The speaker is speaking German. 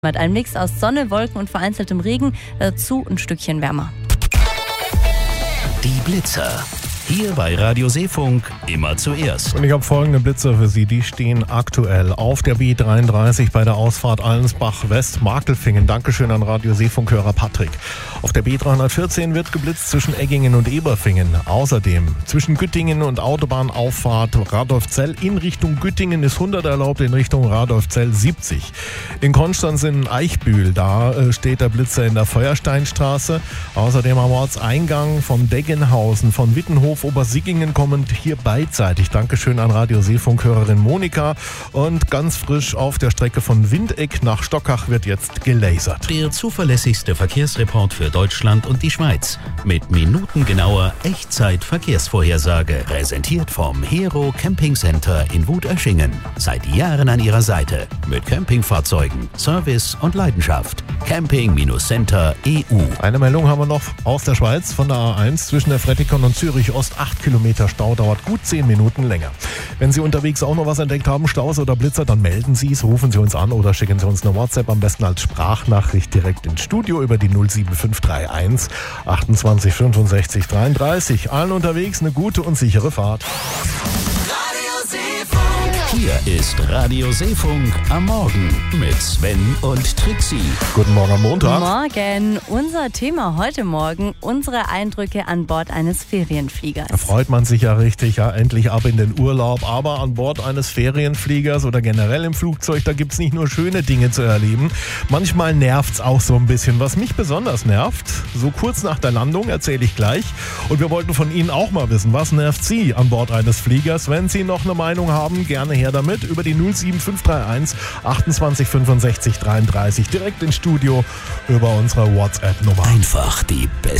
Mit einem Mix aus Sonne, Wolken und vereinzeltem Regen, dazu ein Stückchen wärmer. Die Blitzer. Hier bei Radio Seefunk immer zuerst. Und ich habe folgende Blitzer für Sie. Die stehen aktuell auf der B33 bei der Ausfahrt Allensbach West Markelfingen. Dankeschön an Radio Seefunkhörer Patrick. Auf der B314 wird geblitzt zwischen Eggingen und Eberfingen. Außerdem zwischen Güttingen und Autobahnauffahrt Radolfzell in Richtung Güttingen ist 100 erlaubt, in Richtung Radolfzell 70. In Konstanz in Eichbühl, da steht der Blitzer in der Feuersteinstraße. Außerdem am Ortseingang von Deggenhausen, von Wittenhof, Obersickingen kommend hier beidseitig. Dankeschön an Radio Seefunkhörerin Monika. Und ganz frisch auf der Strecke von Windeck nach Stockach wird jetzt gelasert. Der zuverlässigste Verkehrsreport für Deutschland und die Schweiz. Mit minutengenauer Echtzeit-Verkehrsvorhersage. Präsentiert vom Hero Camping Center in Wuterschingen. Seit Jahren an Ihrer Seite. Mit Campingfahrzeugen, Service und Leidenschaft. Camping-Center EU. Eine Meldung haben wir noch aus der Schweiz von der A1 zwischen der Frettikon und Zürich Ost. 8 Kilometer Stau, dauert gut 10 Minuten länger. Wenn Sie unterwegs auch noch was entdeckt haben, Staus oder Blitzer, dann melden Sie es, rufen Sie uns an oder schicken Sie uns eine WhatsApp, am besten als Sprachnachricht direkt ins Studio über die 07531 28 65 33. Allen unterwegs eine gute und sichere Fahrt. Hier ist Radio Seefunk am Morgen mit Sven und Trixie. Guten Morgen am Montag. Morgen. Unser Thema heute Morgen, unsere Eindrücke an Bord eines Ferienfliegers. Da freut man sich ja richtig, ja, endlich ab in den Urlaub. Aber an Bord eines Ferienfliegers oder generell im Flugzeug, da gibt's nicht nur schöne Dinge zu erleben. Manchmal nervt's auch so ein bisschen. Was mich besonders nervt, so kurz nach der Landung, erzähle ich gleich. Und wir wollten von Ihnen auch mal wissen, was nervt Sie an Bord eines Fliegers? Wenn Sie noch eine Meinung haben, gerne her damit über die 07531 28 65 33 direkt ins Studio über unsere WhatsApp-Nummer. Einfach die beste